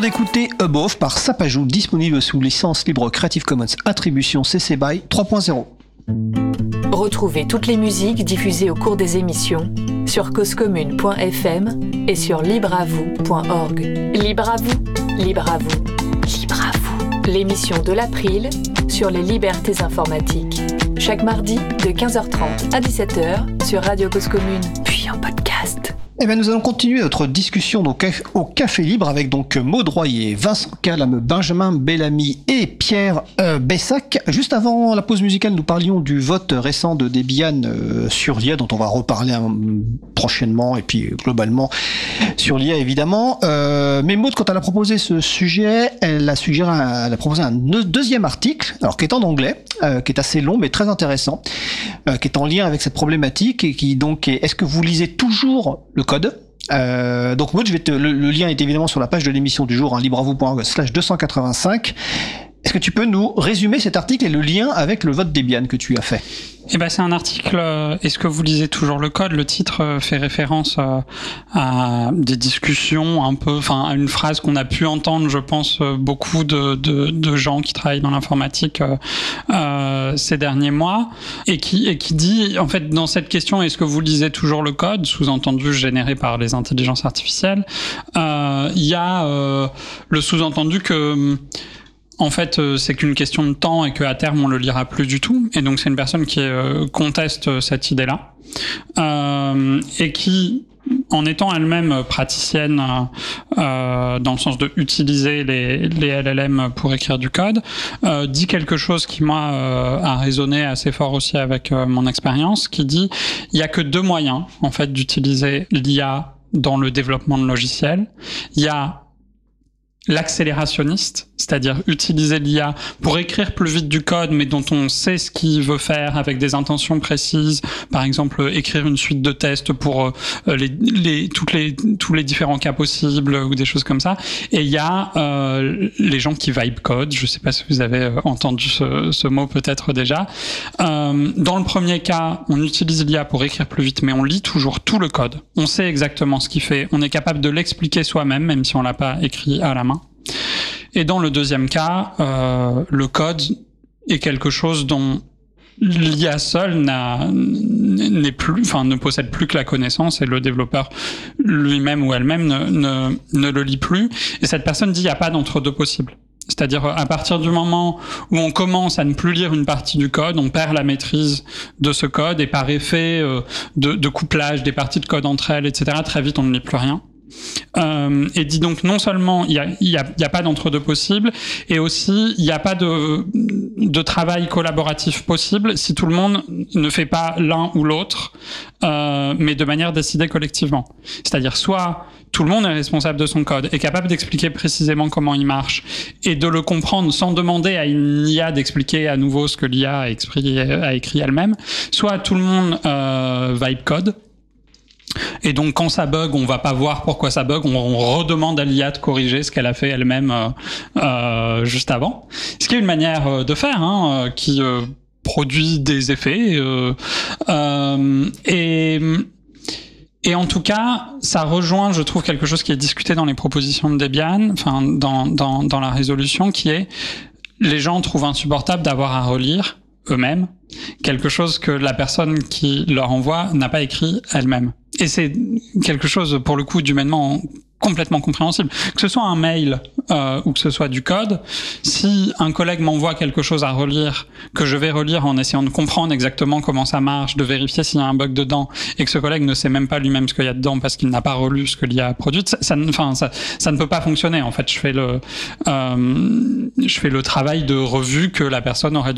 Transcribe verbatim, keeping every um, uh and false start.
d'écouter Above par Sapajou, disponible sous licence libre Creative Commons Attribution C C BY trois point zéro. Retrouvez toutes les musiques diffusées au cours des émissions sur causecommune point f m et sur libreavou point org. Libre à vous, libre à vous, libre à vous. L'émission de l'April sur les libertés informatiques. Chaque mardi de quinze heures trente à dix-sept heures sur Radio Cause Commune, puis en podcast. Eh bien, nous allons continuer notre discussion donc au Café Libre avec donc Maud Royer, Vincent Calame, Benjamin Bellamy et Pierre euh, Bessac. Juste avant la pause musicale, nous parlions du vote récent de Debian euh, sur l'I A, dont on va reparler hein, prochainement, et puis globalement sur l'I A évidemment. Euh, mais Maud, quand elle a proposé ce sujet, elle a suggéré, un, elle a proposé un deuxième article, alors qui est en anglais, euh, qui est assez long mais très intéressant, euh, qui est en lien avec cette problématique et qui donc est, est-ce que vous lisez toujours le code. Euh, donc moi je vais te, le, le lien est évidemment sur la page de l'émission du jour, hein, libreavou point org slash deux cent quatre-vingt-cinq. Est-ce que tu peux nous résumer cet article et le lien avec le vote Debian que tu as fait? Eh ben, c'est un article, euh, est-ce que vous lisez toujours le code? Le titre euh, fait référence euh, à des discussions un peu, enfin, à une phrase qu'on a pu entendre, je pense, euh, beaucoup de, de, de gens qui travaillent dans l'informatique euh, euh, ces derniers mois, et qui, et qui dit, en fait, dans cette question, est-ce que vous lisez toujours le code, sous-entendu généré par les intelligences artificielles, euh, il y a euh, le sous-entendu que en fait, c'est qu'une question de temps et qu'à terme, on le lira plus du tout. Et donc, c'est une personne qui euh, conteste cette idée-là euh, et qui, en étant elle-même praticienne euh, dans le sens de utiliser les, les L L M pour écrire du code, euh, dit quelque chose qui, moi, euh, a résonné assez fort aussi avec euh, mon expérience, qui dit « il y a que deux moyens, en fait, d'utiliser l'I A dans le développement de logiciels. Il y a l'accélérationniste, c'est-à-dire utiliser l'I A pour écrire plus vite du code, mais dont on sait ce qu'il veut faire avec des intentions précises. Par exemple, écrire une suite de tests pour euh, les, les, toutes les, tous les différents cas possibles ou des choses comme ça. Et il y a euh, les gens qui vibe code. Je ne sais pas si vous avez entendu ce, ce mot peut-être déjà. Euh, dans le premier cas, on utilise l'I A pour écrire plus vite, mais on lit toujours tout le code. On sait exactement ce qu'il fait. On est capable de l'expliquer soi-même, même si on l'a pas écrit à la main. Et dans le deuxième cas, euh, le code est quelque chose dont l'I A seul n'a, n'est plus, enfin, ne possède plus que la connaissance, et le développeur lui-même ou elle-même ne, ne, ne le lit plus. Et cette personne dit qu'il n'y a pas d'entre-deux possible. C'est-à-dire, à partir du moment où on commence à ne plus lire une partie du code, on perd la maîtrise de ce code, et par effet euh, de, de couplage des parties de code entre elles, et cetera, très vite on ne lit plus rien. Euh, et dit donc non seulement il y a, il y a, il y a pas d'entre-deux possible, et aussi il n'y a pas de, de travail collaboratif possible si tout le monde ne fait pas l'un ou l'autre, euh, mais de manière décidée collectivement. C'est-à-dire soit tout le monde est responsable de son code, est capable d'expliquer précisément comment il marche et de le comprendre sans demander à une I A d'expliquer à nouveau ce que l'I A a écrit, a écrit elle-même, soit tout le monde euh, vibe code. Et donc, quand ça bug, on va pas voir pourquoi ça bug, on, on redemande à l'I A de corriger ce qu'elle a fait elle-même euh, euh, juste avant. Ce qui est une manière de faire, hein, euh, qui euh, produit des effets. Euh, euh, et, et en tout cas, ça rejoint, je trouve, quelque chose qui est discuté dans les propositions de Debian, enfin, dans, dans, dans la résolution, qui est les gens trouvent insupportable d'avoir à relire eux-mêmes quelque chose que la personne qui leur envoie n'a pas écrit elle-même. Et c'est quelque chose, pour le coup, d'humainement complètement compréhensible. Que ce soit un mail euh, ou que ce soit du code, si un collègue m'envoie quelque chose à relire, que je vais relire en essayant de comprendre exactement comment ça marche, de vérifier s'il y a un bug dedans, et que ce collègue ne sait même pas lui-même ce qu'il y a dedans parce qu'il n'a pas relu ce que l'I A a produit, ça, ça, enfin, ça, ça ne peut pas fonctionner. En fait, je fais le, euh, je fais le travail de revue que la personne aurait dû